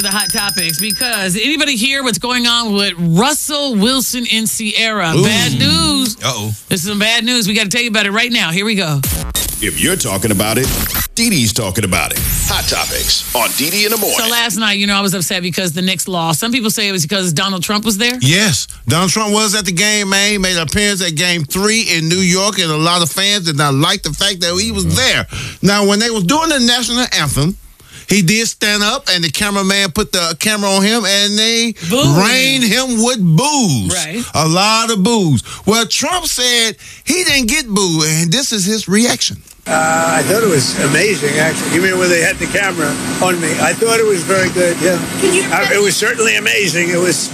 The hot topics, because anybody hear what's going on with Russell Wilson and Ciara? Ooh. Bad news. Uh-oh. This is some bad news. We got to tell you about it right now. Here we go. If you're talking about it, Dee Dee's talking about it. Hot Topics on Dee Dee in the Morning. So last night, I was upset because the Knicks lost. Some people say it was because Donald Trump was there. Yes, Donald Trump was at the game, man. He made an appearance at Game 3 in New York, and a lot of fans did not like the fact that he was there. Now, when they was doing the national anthem, he did stand up, and the cameraman put the camera on him, and they rained him with boos. Right. A lot of boos. Well, Trump said he didn't get booed, and this is his reaction. I thought it was amazing, actually. You mean when they had the camera on me? I thought it was very good, yeah. It was certainly amazing. It was.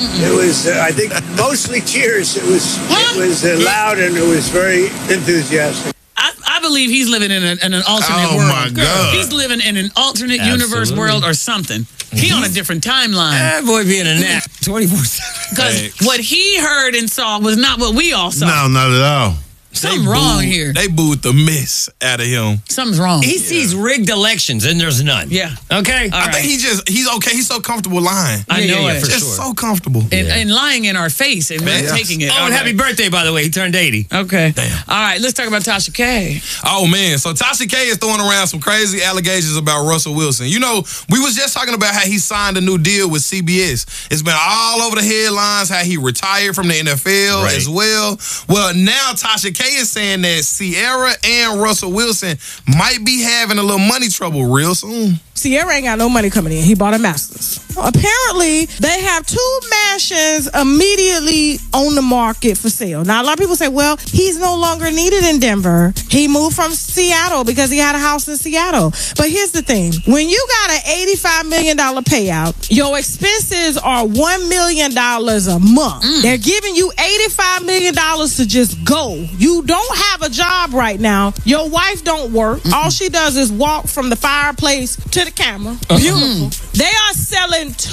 I think, mostly cheers. It was loud, and it was very enthusiastic. I believe he's living in an alternate world. Oh, my God. He's living in an alternate universe world or something. He on a different timeline. That boy being a nap 24/7. Because what he heard and saw was not what we all saw. No, not at all. Something wrong here. They booed the mess out of him. Something's wrong. He sees rigged elections, and there's none. Yeah. Okay? All I think he's okay. He's so comfortable lying. I know it. for Just sure. so comfortable. And lying in our face and we're taking it. Oh, and happy birthday, by the way. He turned 80. Okay. Damn. All right, let's talk about Tasha K. Oh, man. So Tasha K is throwing around some crazy allegations about Russell Wilson. We was just talking about how he signed a new deal with CBS. It's been all over the headlines how he retired from the NFL as well. Well, now Tasha K is saying that Ciara and Russell Wilson might be having a little money trouble real soon. Ciara ain't got no money coming in. He bought a Masters. Apparently, they have 2 mansions immediately on the market for sale. Now, a lot of people say, well, he's no longer needed in Denver. He moved from Seattle because he had a house in Seattle. But here's the thing. When you got an $85 million payout, your expenses are $1 million a month. They're giving you $85 million to just go. You don't have a job right now. Your wife don't work. All she does is walk from the fireplace to the camera. Beautiful. They are selling 2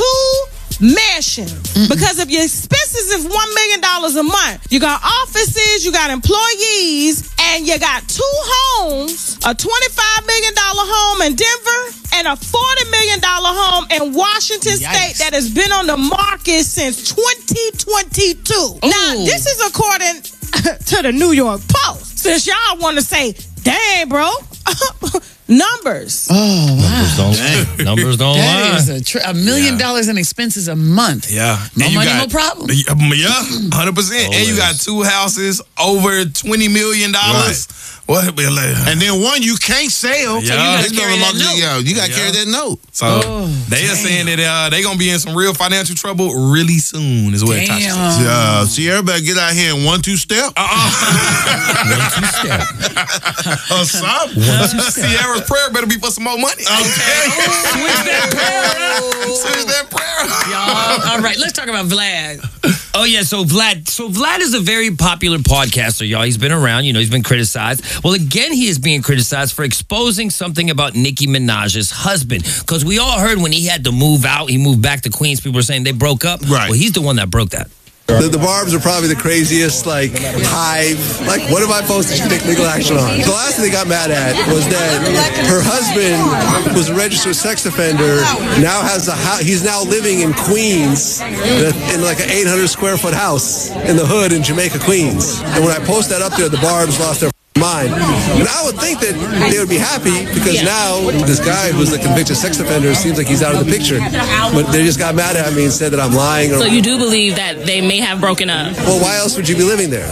mansions because of your expenses of $1 million a month. You got offices, you got employees, and you got 2 homes, a $25 million home in Denver and a $40 million home in Washington State that has been on the market since 2022. Now, this is according to the New York Post. Since y'all want to say, dang, bro. Numbers. Oh, wow. Numbers don't lie. That is $1 million in expenses a month. Yeah. No money, no problem. Yeah, 100%. And you got 2 houses over $20 million. Right. What? And then one you can't sell. Yeah. It's gonna amount to- you got to carry that note. So they are saying that they're going to be in some real financial trouble really soon is what Tasha said. Ciara better get out here in 1-2 step. 1-2 step. Or something. Ciara's prayer better be for some more money. Okay. Switch that prayer. Switch that prayer. Y'all. All right, let's talk about Vlad. Oh, yeah, so Vlad is a very popular podcaster, y'all. He's been around, he's been criticized. Well, again, he is being criticized for exposing something about Nicki Minaj's husband. Because we all heard when he had to move out, he moved back to Queens, people were saying they broke up. Right. Well, he's the one that broke that. The Barbs are probably the craziest, hive. What am I supposed to take legal action on? The last thing they got mad at was that her husband was a registered sex offender, now has a house. He's now living in Queens in an 800 square foot house in the hood in Jamaica, Queens. And when I post that up there, the Barbs lost their mind. And I would think that they would be happy because now this guy who's a convicted sex offender seems like he's out of the picture. But they just got mad at me and said that I'm lying. So you do believe that they may have broken up? Well, why else would you be living there?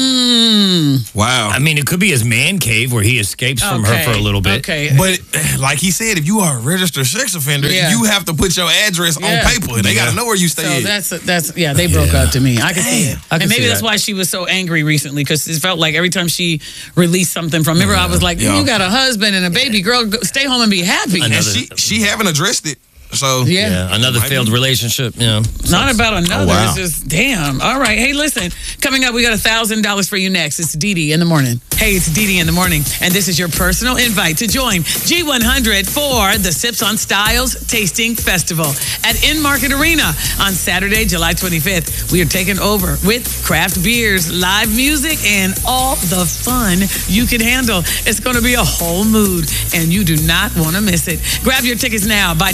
Wow. I mean, it could be his man cave where he escapes from her for a little bit. Okay. But like he said, if you are a registered sex offender, you have to put your address on paper. They got to know where you stay. So they broke up to me. I can see it. I can And maybe see that's that. why she was so angry recently, because it felt like every time she released something from, remember, I was like, you got a husband and a baby girl, go, stay home and be happy. And she haven't addressed it. So Yeah, another failed relationship. Not about another. Oh, wow. It's just, damn. All right. Hey, listen. Coming up, we got $1,000 for you next. It's Dee Dee in the morning. Hey, it's Dee Dee in the morning. And this is your personal invite to join G100 for the Sips on Styles Tasting Festival at In-Market Arena on Saturday, July 25th. We are taking over with craft beers, live music, and all the fun you can handle. It's going to be a whole mood, and you do not want to miss it. Grab your tickets now by tapping that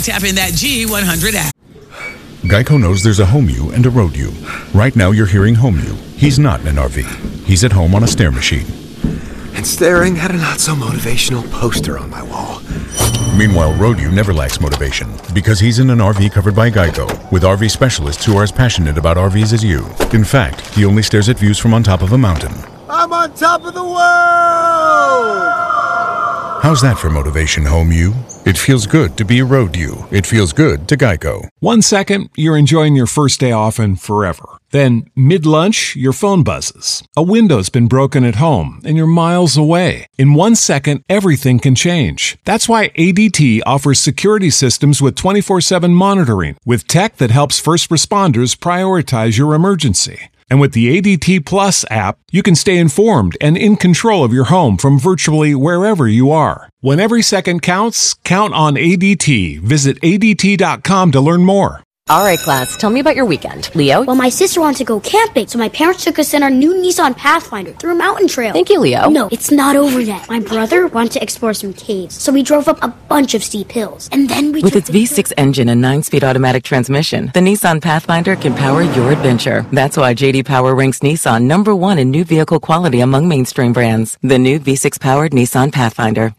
that G100 app. Geico knows there's a home you and a road you. Right now you're hearing home you. He's not in an RV. He's at home on a stair machine. And staring at a not-so-motivational poster on my wall. Meanwhile, road you never lacks motivation because he's in an RV covered by Geico with RV specialists who are as passionate about RVs as you. In fact, he only stares at views from on top of a mountain. I'm on top of the world! How's that for motivation, home you? It feels good to be a road you. It feels good to Geico. 1 second, you're enjoying your first day off and forever. Then, mid-lunch, your phone buzzes. A window's been broken at home, and you're miles away. In 1 second, everything can change. That's why ADT offers security systems with 24/7 monitoring, with tech that helps first responders prioritize your emergency. And with the ADT Plus app, you can stay informed and in control of your home from virtually wherever you are. When every second counts, count on ADT. Visit ADT.com to learn more. All right, class, tell me about your weekend. Leo? Well, my sister wanted to go camping, so my parents took us in our new Nissan Pathfinder through a mountain trail. Thank you, Leo. No, it's not over yet. My brother wanted to explore some caves, so we drove up a bunch of steep hills. And then we With its V6 engine and 9-speed automatic transmission, the Nissan Pathfinder can power your adventure. That's why J.D. Power ranks Nissan #1 in new vehicle quality among mainstream brands. The new V6-powered Nissan Pathfinder.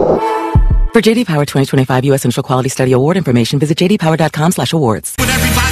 For J.D. Power 2025 U.S. Initial Quality Study Award information, visit jdpower.com/awards.